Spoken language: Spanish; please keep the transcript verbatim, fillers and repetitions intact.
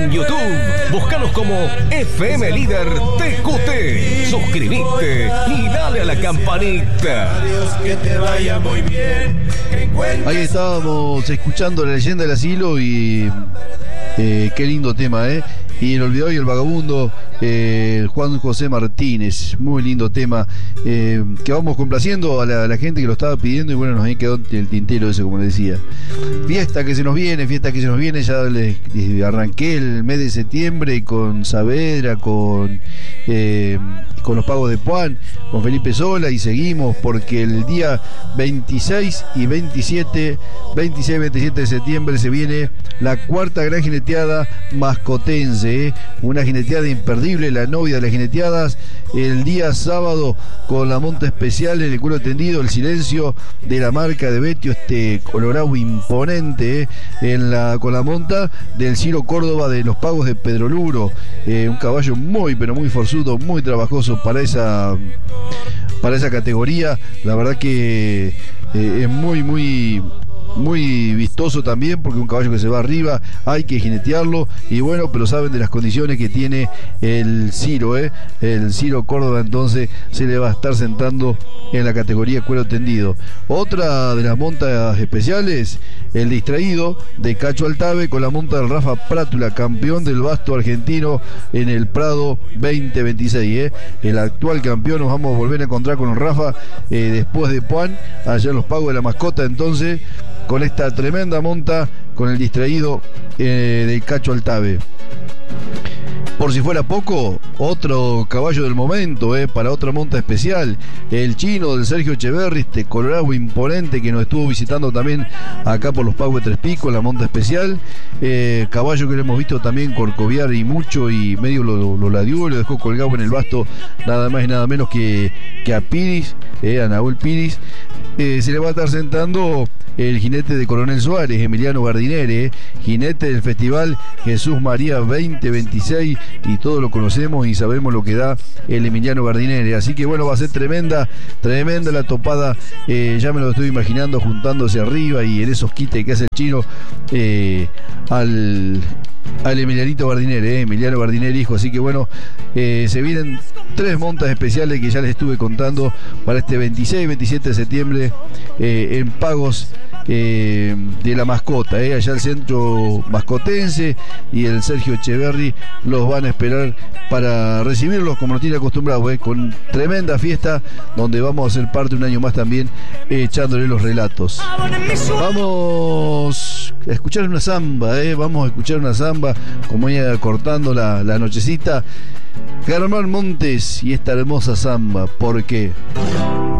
En YouTube, búscanos como F M Líder T Q T. Suscribite y dale a la campanita. Adiós, que te vaya muy bien. Ahí estábamos escuchando La Leyenda del Asilo y eh, qué lindo tema, ¿eh? Y El Olvidado y el Vagabundo, eh, Juan José Martínez, muy lindo tema, eh, que vamos complaciendo a la, a la gente que lo estaba pidiendo y bueno, nos quedó el tintero ese, como les decía. Fiesta que se nos viene, fiesta que se nos viene, ya les, les arranqué el mes de septiembre con Saavedra, con, eh, con los pagos de Puan, con Felipe Sola y seguimos porque el día veintiséis y veintisiete, veintiséis y veintisiete de septiembre se viene la cuarta gran jineteada mascotense. Una jineteada imperdible, la novia de las jineteadas, el día sábado con la monta especial en el cuero tendido, el silencio de la marca de Betio, este colorado imponente, eh, en la, con la monta del Ciro Córdoba de los Pagos de Pedro Luro, eh, un caballo muy pero muy forzudo, muy trabajoso para esa, para esa categoría, la verdad que eh, es muy muy muy vistoso también, porque un caballo que se va arriba hay que jinetearlo y bueno, pero saben de las condiciones que tiene el Ciro, ¿eh? el Ciro Córdoba, entonces se le va a estar sentando en la categoría cuero tendido. Otra de las montas especiales, el distraído de Cacho Altave con la monta del Rafa Prátula, campeón del basto argentino en el Prado veinte veintiséis, ¿eh? el actual campeón. Nos vamos a volver a encontrar con el Rafa eh, después de Puan, allá en los Pagos de la Mascota, entonces con esta tremenda monta, con el distraído eh, de Cacho Altave. Por si fuera poco, otro caballo del momento, eh, para otra monta especial, el chino del Sergio Echeverri, este colorado imponente que nos estuvo visitando también acá por los Pagos de Tres Picos, la monta especial, eh, caballo que lo hemos visto también corcoviar y mucho y medio lo, lo ladió, lo dejó colgado en el basto nada más y nada menos que, que a Piris, eh, a Nahuel Piris. Eh, se le va a estar sentando el jinete de Coronel Suárez, Emiliano Gardineri, eh, jinete del Festival Jesús María veinte veintiséis, y todos lo conocemos y sabemos lo que da el Emiliano Gardineri, así que bueno, va a ser tremenda, tremenda la topada, eh, ya me lo estoy imaginando juntándose arriba y en esos quites que hace el chino eh, al... al Emilianito Gardineri, eh, Emiliano Gardineri hijo, así que bueno, eh, se vienen tres montas especiales que ya les estuve contando para este veintiséis y veintisiete de septiembre eh, en Pagos eh, de la Mascota, eh, allá el centro mascotense y el Sergio Echeverri los van a esperar para recibirlos como nos tiene acostumbrado, eh, con tremenda fiesta donde vamos a ser parte un año más también eh, echándole los relatos. Vamos a escuchar una samba, eh, vamos a escuchar una samba como ella cortando la, la nochecita. Germán Montes y esta hermosa samba, ¿por qué?